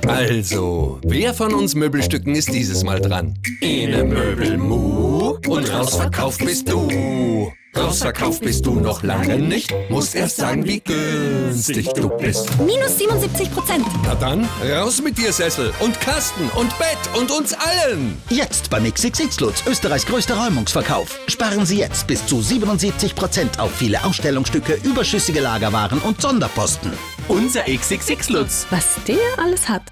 Also, wer von uns Möbelstücken ist dieses Mal dran? Ene Möbelmu und rausverkauft bist du. Rausverkauft bist du noch lange nicht. Musst erst sagen, wie günstig du bist. Minus 77%. Na dann, raus mit dir, Sessel und Kasten und Bett und uns allen. Jetzt beim XXX Lutz, Österreichs größter Räumungsverkauf. Sparen Sie jetzt bis zu 77% auf viele Ausstellungsstücke, überschüssige Lagerwaren und Sonderposten. Unser XXX Lutz. Was der alles hat.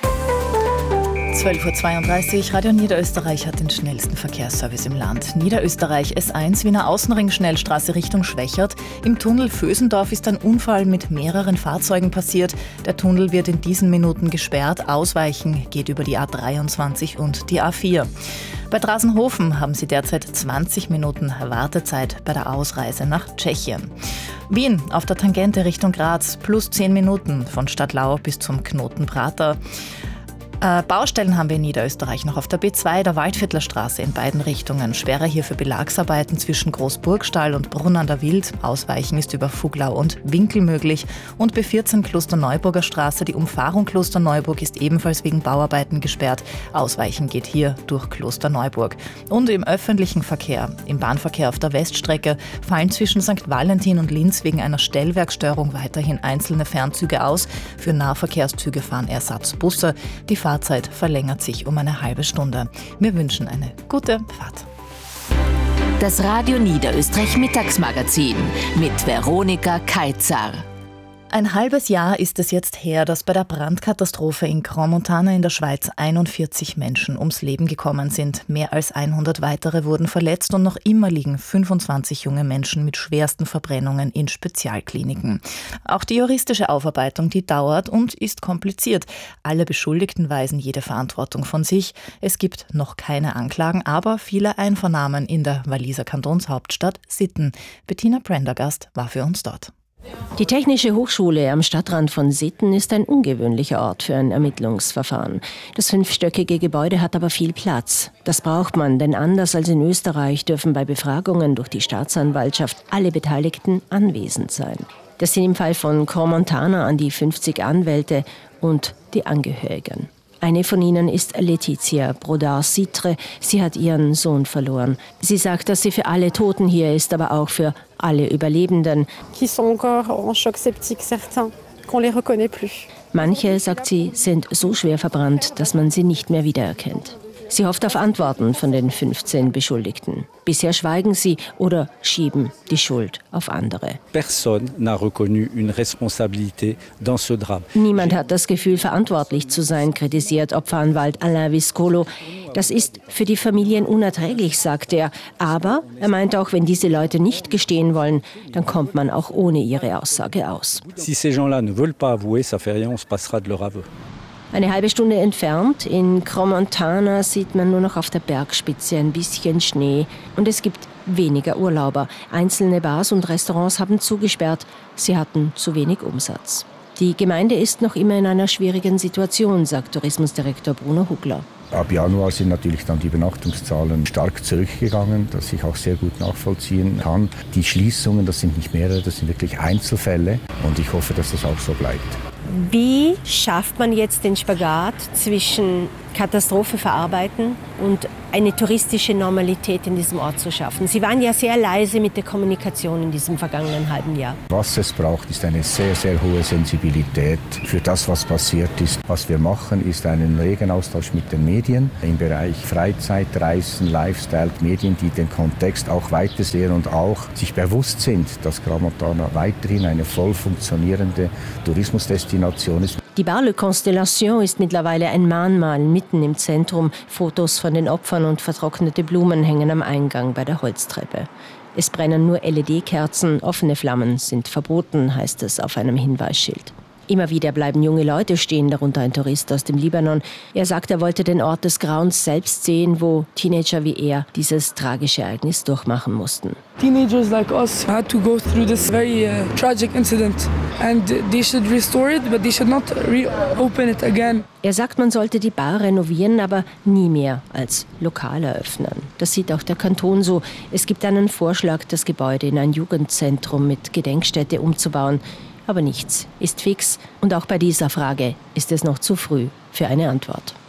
12.32 Uhr, Radio Niederösterreich hat den schnellsten Verkehrsservice im Land. Niederösterreich S1 Wiener Außenring Schnellstraße Richtung Schwächert. Im Tunnel Vösendorf ist ein Unfall mit mehreren Fahrzeugen passiert. Der Tunnel wird in diesen Minuten gesperrt. Ausweichen geht über die A23 und die A4. Bei Drasenhofen haben Sie derzeit 20 Minuten Wartezeit bei der Ausreise nach Tschechien. Wien auf der Tangente Richtung Graz plus 10 Minuten von Stadtlau bis zum Knoten Prater. Baustellen haben wir in Niederösterreich noch auf der B2, der Waldviertler Straße in beiden Richtungen. Schwerer hier für Belagsarbeiten zwischen Großburgstall und Brunn an der Wild. Ausweichen ist über Fuglau und Winkel möglich. Und B14 Klosterneuburger Straße, die Umfahrung Klosterneuburg ist ebenfalls wegen Bauarbeiten gesperrt. Ausweichen geht hier durch Klosterneuburg. Und im öffentlichen Verkehr, im Bahnverkehr auf der Weststrecke, fallen zwischen St. Valentin und Linz wegen einer Stellwerksstörung weiterhin einzelne Fernzüge aus. Für Nahverkehrszüge fahren Ersatzbusse. Die Fahrzeit verlängert sich um eine halbe Stunde. Wir wünschen eine gute Fahrt. Das Radio Niederösterreich Mittagsmagazin mit Veronika Kaitzer. Ein halbes Jahr ist es jetzt her, dass bei der Brandkatastrophe in Crans-Montana in der Schweiz 41 Menschen ums Leben gekommen sind. Mehr als 100 weitere wurden verletzt und noch immer liegen 25 junge Menschen mit schwersten Verbrennungen in Spezialkliniken. Auch die juristische Aufarbeitung, die dauert und ist kompliziert. Alle Beschuldigten weisen jede Verantwortung von sich. Es gibt noch keine Anklagen, aber viele Einvernahmen in der Walliser Kantonshauptstadt Sitten. Bettina Prendergast war für uns dort. Die Technische Hochschule am Stadtrand von Sitten ist ein ungewöhnlicher Ort für ein Ermittlungsverfahren. Das 5-stöckige Gebäude hat aber viel Platz. Das braucht man, denn anders als in Österreich dürfen bei Befragungen durch die Staatsanwaltschaft alle Beteiligten anwesend sein. Das sind im Fall von Crans-Montana an die 50 Anwälte und die Angehörigen. Eine von ihnen ist Letizia Brodard-Citre. Sie hat ihren Sohn verloren. Sie sagt, dass sie für alle Toten hier ist, aber auch für alle Überlebenden. Manche, sagt sie, sind so schwer verbrannt, dass man sie nicht mehr wiedererkennt. Sie hofft auf Antworten von den 15 Beschuldigten. Bisher schweigen sie oder schieben die Schuld auf andere. Niemand hat das Gefühl, verantwortlich zu sein, kritisiert Opferanwalt Alain Viscolo. Das ist für die Familien unerträglich, sagt er. Aber er meint auch, wenn diese Leute nicht gestehen wollen, dann kommt man auch ohne ihre Aussage aus. Eine halbe Stunde entfernt, in Crans-Montana, sieht man nur noch auf der Bergspitze ein bisschen Schnee. Und es gibt weniger Urlauber. Einzelne Bars und Restaurants haben zugesperrt. Sie hatten zu wenig Umsatz. Die Gemeinde ist noch immer in einer schwierigen Situation, sagt Tourismusdirektor Bruno Hugler. Ab Januar sind natürlich dann die Übernachtungszahlen stark zurückgegangen, das ich auch sehr gut nachvollziehen kann. Die Schließungen, das sind nicht mehrere, das sind wirklich Einzelfälle und ich hoffe, dass das auch so bleibt. Wie schafft man jetzt den Spagat zwischen Katastrophe verarbeiten und eine touristische Normalität in diesem Ort zu schaffen? Sie waren ja sehr leise mit der Kommunikation in diesem vergangenen halben Jahr. Was es braucht, ist eine sehr, sehr hohe Sensibilität für das, was passiert ist. Was wir machen, ist einen regen Austausch mit den Medien im Bereich Freizeit, Reisen, Lifestyle, Medien, die den Kontext auch weitersehen und auch sich bewusst sind, dass Crans-Montana weiterhin eine voll funktionierende Tourismusdestination ist. Die Bar Le Constellation ist mittlerweile ein Mahnmal mitten im Zentrum. Fotos von den Opfern und vertrocknete Blumen hängen am Eingang bei der Holztreppe. Es brennen nur LED-Kerzen, offene Flammen sind verboten, heißt es auf einem Hinweisschild. Immer wieder bleiben junge Leute stehen, darunter ein Tourist aus dem Libanon. Er sagt, er wollte den Ort des Grauens selbst sehen, wo Teenager wie er dieses tragische Ereignis durchmachen mussten. Teenagers like us had to go through this very tragic incident and they should restore it, but they should not reopen it again. Er sagt, man sollte die Bar renovieren, aber nie mehr als Lokal eröffnen. Das sieht auch der Kanton so. Es gibt einen Vorschlag, das Gebäude in ein Jugendzentrum mit Gedenkstätte umzubauen. Aber nichts ist fix und auch bei dieser Frage ist es noch zu früh für eine Antwort.